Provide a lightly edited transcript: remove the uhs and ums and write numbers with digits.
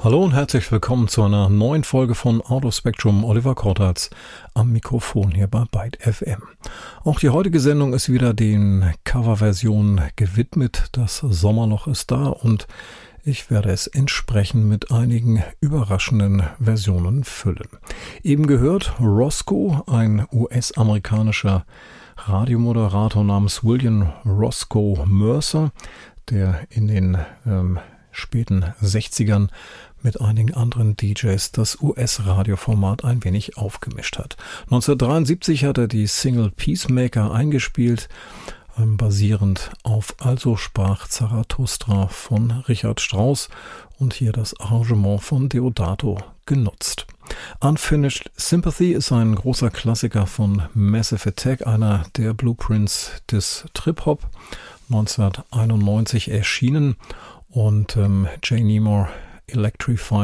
Hallo und herzlich willkommen zu einer neuen Folge von Audio Spectrum. Oliver Kortatz am Mikrofon hier bei Byte FM. Auch die heutige Sendung ist wieder den Coverversionen gewidmet. Das Sommerloch ist da und ich werde es entsprechend mit einigen überraschenden Versionen füllen. Eben gehört Roscoe, ein US-amerikanischer Radiomoderator namens William Roscoe Mercer, der in den späten 60ern mit einigen anderen DJs das US-Radioformat ein wenig aufgemischt hat. 1973 hat er die Single Peacemaker eingespielt, basierend auf Also sprach Zarathustra von Richard Strauss und hier das Arrangement von Deodato genutzt. Unfinished Sympathy ist ein großer Klassiker von Massive Attack, einer der Blueprints des Trip-Hop, 1991 erschienen und Jay Nemore Electrify